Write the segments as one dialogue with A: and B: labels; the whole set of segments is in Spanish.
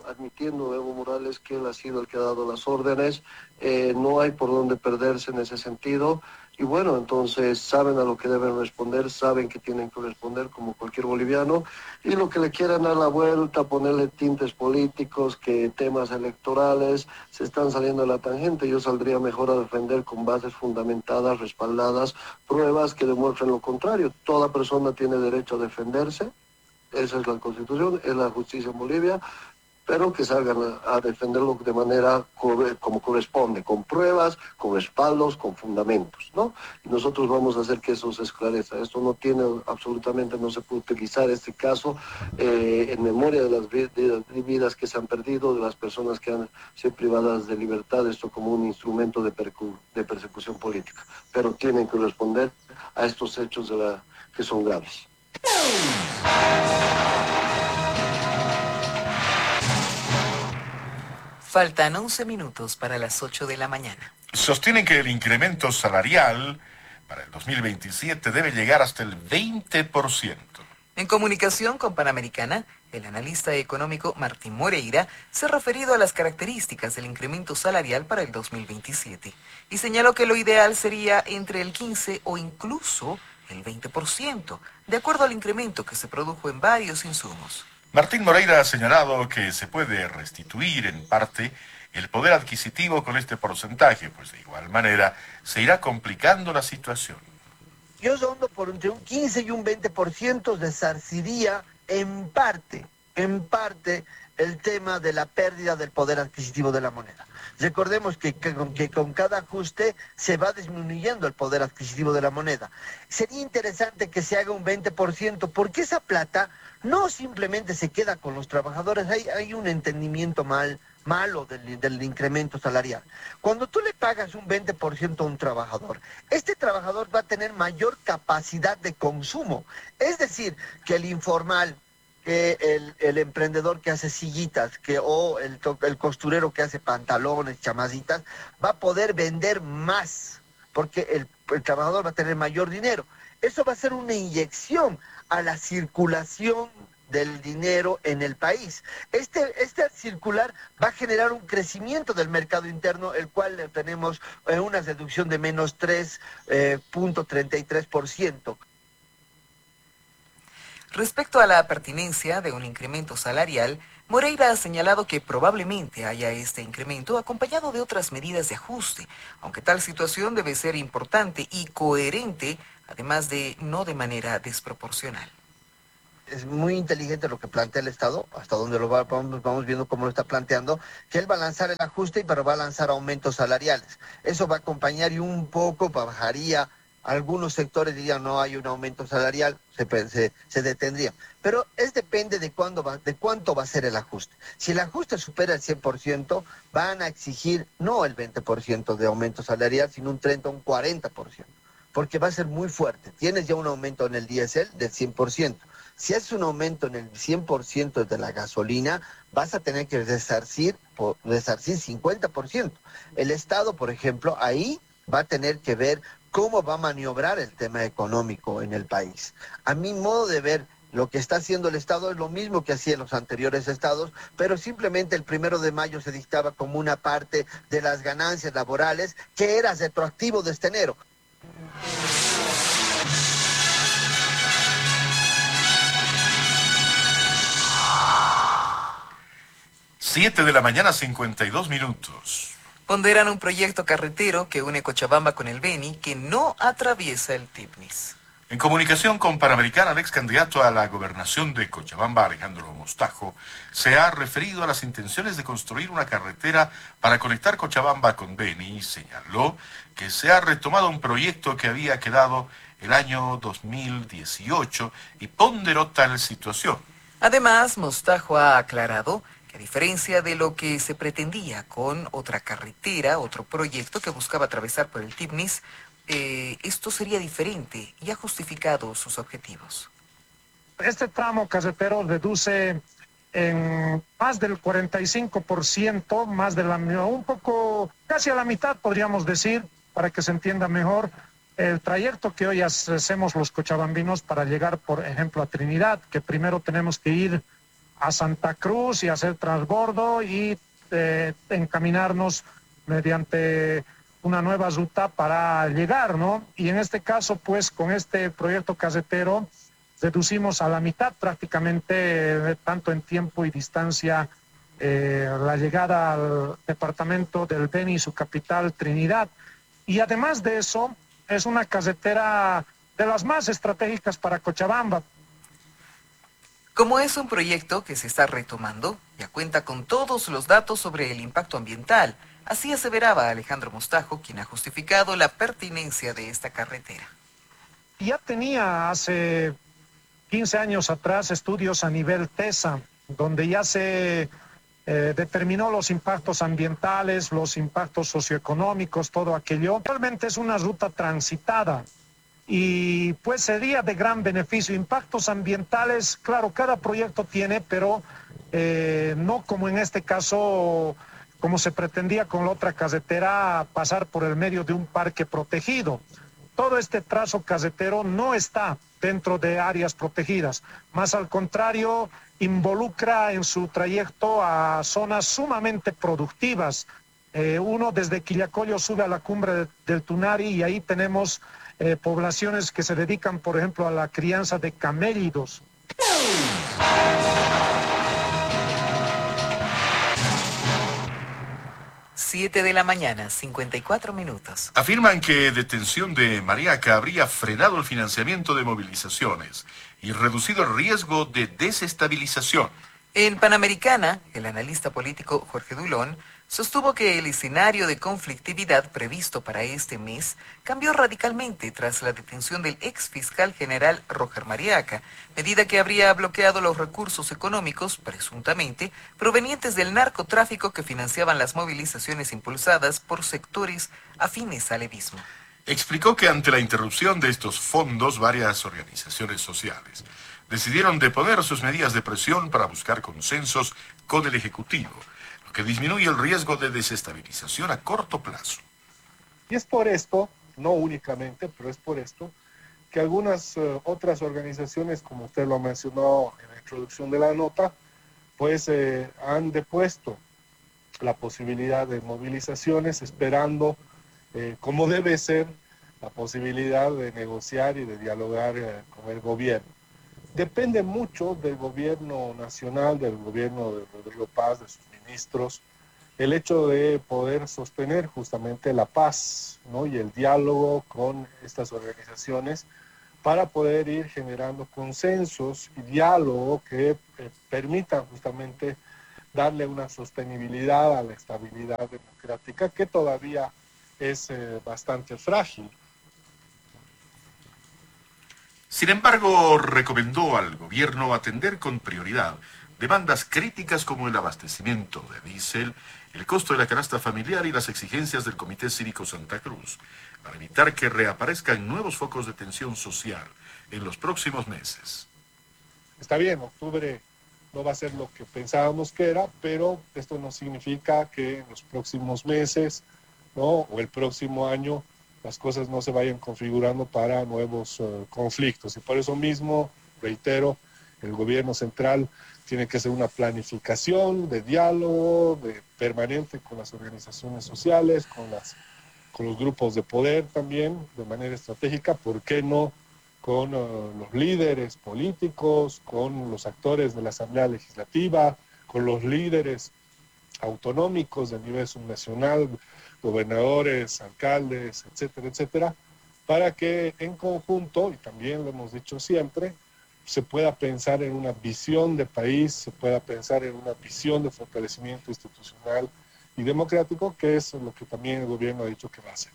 A: admitiendo Evo Morales que él ha sido el que ha dado las órdenes. No hay por dónde perderse en ese sentido. Y bueno, entonces saben a lo que deben responder, saben que tienen que responder como cualquier boliviano, y lo que le quieran dar la vuelta, ponerle tintes políticos, que temas electorales, se están saliendo de la tangente. Yo saldría mejor a defender con bases fundamentadas, respaldadas, pruebas que demuestren lo contrario. Toda persona tiene derecho a defenderse, esa es la Constitución, es la justicia en Bolivia, pero que salgan a defenderlo de manera como corresponde, con pruebas, con respaldos, con fundamentos, ¿no? Y nosotros vamos a hacer que eso se esclarezca. Esto no tiene absolutamente, no se puede utilizar este caso en memoria de las vidas que se han perdido, de las personas que han sido privadas de libertad, esto como un instrumento de persecución política. Pero tienen que responder a estos hechos que son graves.
B: Faltan 11 minutos para las 8 de la mañana.
C: Sostienen que el incremento salarial para el 2027 debe llegar hasta el 20%.
B: En comunicación con Panamericana, el analista económico Martín Moreira se ha referido a las características del incremento salarial para el 2027 y señaló que lo ideal sería entre el 15 o incluso el 20%, de acuerdo al incremento que se produjo en varios insumos.
C: Martín Moreira ha señalado que se puede restituir en parte el poder adquisitivo con este porcentaje, pues de igual manera se irá complicando la situación.
D: Yo rondo por entre un 15 y un 20% resarciría en parte el tema de la pérdida del poder adquisitivo de la moneda. Recordemos que con cada ajuste se va disminuyendo el poder adquisitivo de la moneda. Sería interesante que se haga un 20%, porque esa plata no simplemente se queda con los trabajadores. Hay un entendimiento malo del incremento salarial. Cuando tú le pagas un 20% a un trabajador, este trabajador va a tener mayor capacidad de consumo. Es decir, que el informal, que el emprendedor que hace sillitas, o el costurero que hace pantalones, chamazitas, va a poder vender más, porque el trabajador va a tener mayor dinero. Eso va a ser una inyección a la circulación del dinero en el país. Este circular va a generar un crecimiento del mercado interno, el cual tenemos una reducción de menos 3.33%.
B: Respecto a la pertinencia de un incremento salarial, Moreira ha señalado que probablemente haya este incremento acompañado de otras medidas de ajuste, aunque tal situación debe ser importante y coherente, además de no de manera desproporcional.
D: Es muy inteligente lo que plantea el Estado, hasta donde vamos viendo cómo lo está planteando, que él va a lanzar el ajuste, pero va a lanzar aumentos salariales. Eso va a acompañar y un poco bajaría. Algunos sectores dirían no hay un aumento salarial, se detendría. Pero depende de cuánto va a ser el ajuste. Si el ajuste supera el 100%, van a exigir no el 20% de aumento salarial, sino un 30 o un 40%, porque va a ser muy fuerte. Tienes ya un aumento en el diésel del 100%. Si haces un aumento en el 100% de la gasolina, vas a tener que resarcir 50%. El Estado, por ejemplo, ahí va a tener que ver cómo va a maniobrar el tema económico en el país. A mi modo de ver, lo que está haciendo el Estado es lo mismo que hacían los anteriores estados, pero simplemente el 1 de mayo se dictaba como una parte de las ganancias laborales que era retroactivo de este enero.
C: 7 de la mañana, 52 minutos.
B: Ponderan un proyecto carretero que une Cochabamba con el Beni que no atraviesa el Tipnis.
C: En comunicación con Panamericana, el ex candidato a la gobernación de Cochabamba, Alejandro Mostajo, se ha referido a las intenciones de construir una carretera para conectar Cochabamba con Beni y señaló que se ha retomado un proyecto que había quedado el año 2018 y ponderó tal situación.
B: Además, Mostajo ha aclarado que a diferencia de lo que se pretendía con otra carretera, otro proyecto que buscaba atravesar por el Tipnis, esto sería diferente y ha justificado sus objetivos.
E: Este tramo carretero reduce en más del 45%, más de un poco, casi a la mitad podríamos decir, para que se entienda mejor, el trayecto que hoy hacemos los cochabambinos para llegar, por ejemplo, a Trinidad, que primero tenemos que ir a Santa Cruz y hacer transbordo y encaminarnos mediante una nueva ruta para llegar, ¿no? Y en este caso, pues, con este proyecto carretero, reducimos a la mitad prácticamente, tanto en tiempo y distancia, la llegada al departamento del Beni y su capital, Trinidad. Y además de eso, es una carretera de las más estratégicas para Cochabamba.
B: Como es un proyecto que se está retomando, ya cuenta con todos los datos sobre el impacto ambiental. Así aseveraba Alejandro Mostajo, quien ha justificado la pertinencia de esta carretera.
E: Ya tenía hace 15 años atrás estudios a nivel TESA, donde ya se determinó los impactos ambientales, los impactos socioeconómicos, todo aquello. Realmente es una ruta transitada y pues sería de gran beneficio. Impactos ambientales, claro, cada proyecto tiene, pero no como en este caso, como se pretendía con la otra carretera, pasar por el medio de un parque protegido. Todo este trazo carretero no está dentro de áreas protegidas, más al contrario, involucra en su trayecto a zonas sumamente productivas. Uno desde Quillacollo sube a la cumbre del Tunari y ahí tenemos poblaciones que se dedican, por ejemplo, a la crianza de camélidos.
B: 7 de la mañana, 54 minutos.
C: Afirman que detención de Mariaca habría frenado el financiamiento de movilizaciones y reducido el riesgo de desestabilización.
B: En Panamericana, el analista político Jorge Dulón sostuvo que el escenario de conflictividad previsto para este mes cambió radicalmente tras la detención del ex fiscal general Roger Mariaca, medida que habría bloqueado los recursos económicos, presuntamente, provenientes del narcotráfico que financiaban las movilizaciones impulsadas por sectores afines al levismo.
C: Explicó que ante la interrupción de estos fondos, varias organizaciones sociales decidieron deponer sus medidas de presión para buscar consensos con el Ejecutivo, lo que disminuye el riesgo de desestabilización a corto plazo.
F: Y es por esto, no únicamente, pero es por esto, que algunas otras organizaciones, como usted lo mencionó en la introducción de la nota, pues han depuesto la posibilidad de movilizaciones, esperando, como debe ser, la posibilidad de negociar y de dialogar con el gobierno. Depende mucho del gobierno nacional, del gobierno de Rodrigo Paz, de sus ministros, el hecho de poder sostener justamente la paz, ¿no? Y el diálogo con estas organizaciones para poder ir generando consensos y diálogo que permitan justamente darle una sostenibilidad a la estabilidad democrática que todavía es bastante frágil.
C: Sin embargo, recomendó al gobierno atender con prioridad demandas críticas como el abastecimiento de diésel, el costo de la canasta familiar y las exigencias del Comité Cívico Santa Cruz, para evitar que reaparezcan nuevos focos de tensión social en los próximos meses.
F: Está bien, octubre no va a ser lo que pensábamos que era, pero esto no significa que en los próximos meses, ¿no? O el próximo año las cosas no se vayan configurando para nuevos conflictos. Y por eso mismo, reitero, el gobierno central tiene que hacer una planificación de diálogo permanente con las organizaciones sociales, con los grupos de poder también, de manera estratégica, ¿por qué no? Con los líderes políticos, con los actores de la Asamblea Legislativa, con los líderes autonómicos de nivel subnacional, gobernadores, alcaldes, etcétera, etcétera, para que en conjunto, y también lo hemos dicho siempre, se pueda pensar en una visión de país, se pueda pensar en una visión de fortalecimiento institucional y democrático, que es lo que también el gobierno ha dicho que va a hacer.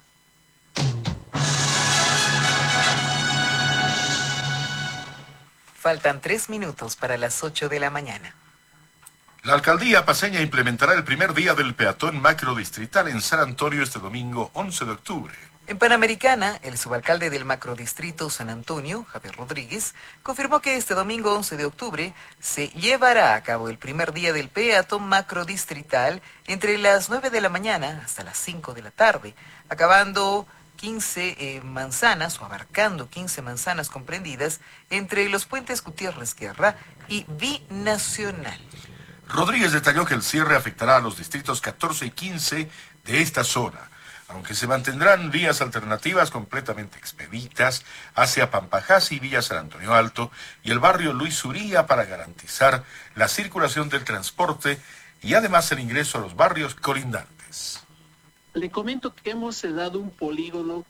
B: Faltan 3 minutos para las 8 de la mañana.
C: La alcaldía paceña implementará el primer día del peatón macrodistrital en San Antonio este domingo 11 de octubre.
B: En Panamericana, el subalcalde del macrodistrito San Antonio, Javier Rodríguez, confirmó que este domingo 11 de octubre se llevará a cabo el primer día del peatón macrodistrital entre las 9 de la mañana hasta las 5 de la tarde, acabando 15 manzanas, o abarcando 15 manzanas comprendidas entre los puentes Gutiérrez Guerra y Binacional.
C: Rodríguez detalló que el cierre afectará a los distritos 14 y 15 de esta zona, aunque se mantendrán vías alternativas completamente expeditas hacia Pampajasi y Villa San Antonio Alto y el barrio Luis Uría para garantizar la circulación del transporte y además el ingreso a los barrios colindantes.
G: Le comento que hemos dado un polígono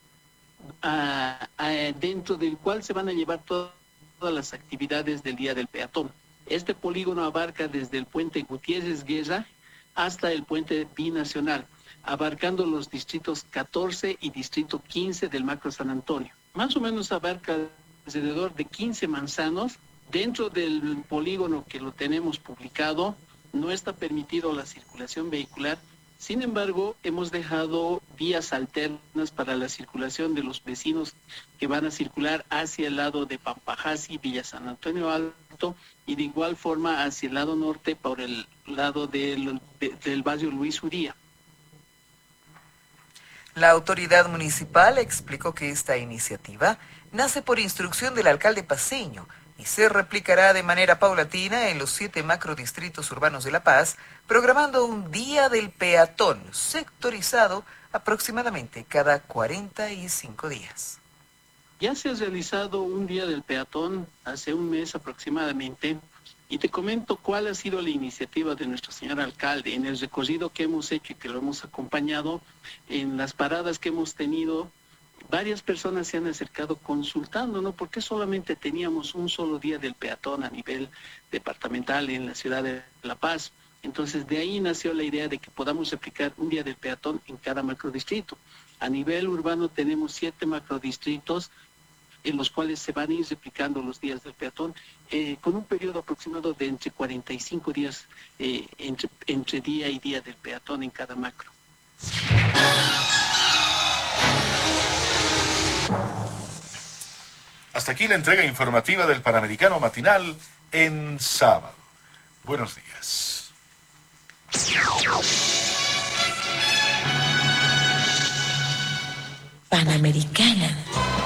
G: dentro del cual se van a llevar todas las actividades del Día del Peatón. Este polígono abarca desde el puente Gutiérrez Guerra hasta el puente Binacional, abarcando los distritos 14 y distrito 15 del Macro San Antonio. Más o menos abarca alrededor de 15 manzanos. Dentro del polígono que lo tenemos publicado, no está permitido la circulación vehicular. Sin embargo, hemos dejado vías alternas para la circulación de los vecinos que van a circular hacia el lado de Pampajasi, Villa San Antonio Alto, y de igual forma hacia el lado norte por el lado del barrio Luis Uría.
B: La autoridad municipal explicó que esta iniciativa nace por instrucción del alcalde paceño y se replicará de manera paulatina en los 7 macrodistritos urbanos de La Paz, programando un día del peatón sectorizado aproximadamente cada 45 días.
G: Ya se ha realizado un día del peatón hace un mes aproximadamente, y te comento cuál ha sido la iniciativa de nuestro señor alcalde en el recorrido que hemos hecho y que lo hemos acompañado en las paradas que hemos tenido. Varias personas se han acercado consultando, ¿no? ¿Por qué solamente teníamos un solo día del peatón a nivel departamental en la ciudad de La Paz? Entonces, de ahí nació la idea de que podamos aplicar un día del peatón en cada macrodistrito. A nivel urbano tenemos 7 macrodistritos en los cuales se van a ir replicando los días del peatón con un periodo aproximado de entre 45 días entre día y día del peatón en cada macro.
C: Hasta aquí la entrega informativa del Panamericano Matinal en sábado. Buenos días.
H: Panamericana.